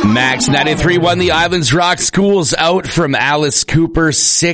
Max 93.1, the Islands Rock. School's out from Alice Cooper,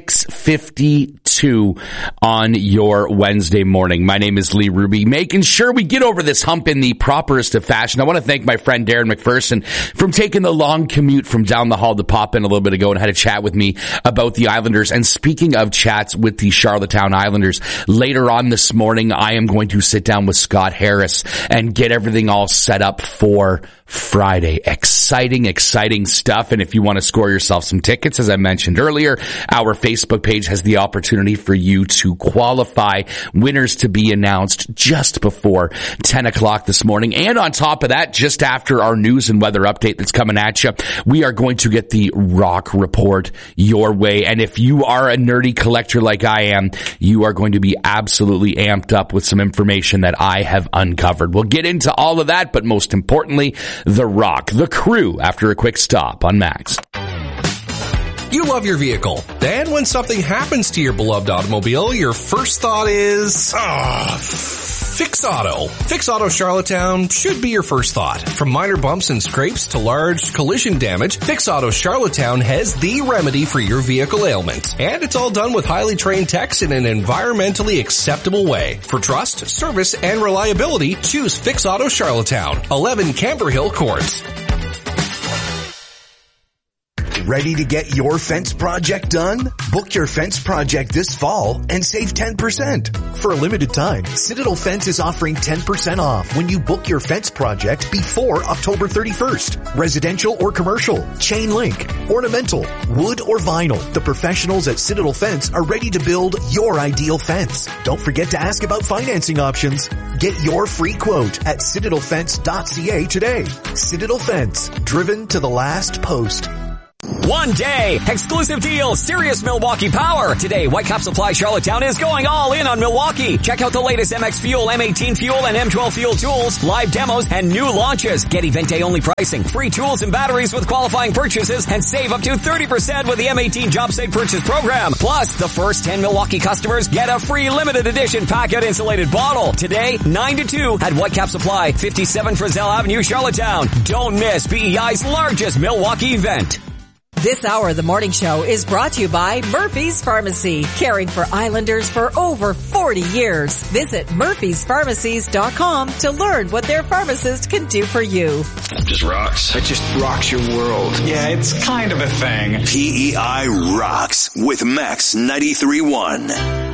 6:52 on your Wednesday morning. My name is Lee Ruby, making sure we get over this hump in the properest of fashion. I want to thank my friend Darren McPherson from taking the long commute from down the hall to pop in a little bit ago and had a chat with me about the Islanders. And speaking of chats with the Charlottetown Islanders, later on this morning, I am going to sit down with Scott Harris and get everything all set up for Friday. Exciting stuff. And if you want to score yourself some tickets, as I mentioned earlier, our Facebook page has the opportunity for you to qualify. Winners to be announced just before 10 o'clock this morning. And on top of that, just after our news and weather update that's coming at you, we are going to get the Rock Report your way. And if you are a nerdy collector like I am, you are going to be absolutely amped up with some information that I have uncovered. We'll get into all of that, but most importantly, The Rock, the crew, after a quick stop on Max. You love your vehicle. Then when something happens to your beloved automobile, your first thought is, Fix Auto. Fix Auto Charlottetown should be your first thought. From minor bumps and scrapes to large collision damage, Fix Auto Charlottetown has the remedy for your vehicle ailment. And it's all done with highly trained techs in an environmentally acceptable way. For trust, service, and reliability, choose Fix Auto Charlottetown, 11 Camber Hill Court. Ready to get your fence project done? Book your fence project this fall and save 10%. For a limited time, Citadel Fence is offering 10% off when you book your fence project before October 31st. Residential or commercial, chain link, ornamental, wood or vinyl. The professionals at Citadel Fence are ready to build your ideal fence. Don't forget to ask about financing options. Get your free quote at citadelfence.ca today. Citadel Fence, driven to the last post. One day, exclusive deal, Sirius Milwaukee Power. Today, Whitecap Supply Charlottetown is going all in on Milwaukee. Check out the latest MX Fuel, M18 Fuel, and M12 Fuel tools, live demos, and new launches. Get event day only pricing, free tools and batteries with qualifying purchases, and save up to 30% with the M18 Job Site Purchase Program. Plus, the first 10 Milwaukee customers get a free limited edition packet insulated bottle. Today, 9 to 2 at Whitecap Supply, 57 Frizzell Avenue, Charlottetown. Don't miss BEI's largest Milwaukee event. This hour of the morning show is brought to you by Murphy's Pharmacy, caring for Islanders for over 40 years. Visit murphyspharmacies.com to learn what their pharmacist can do for you. It just rocks. It just rocks your world. Yeah, it's kind of a thing. PEI rocks with Max 93.1.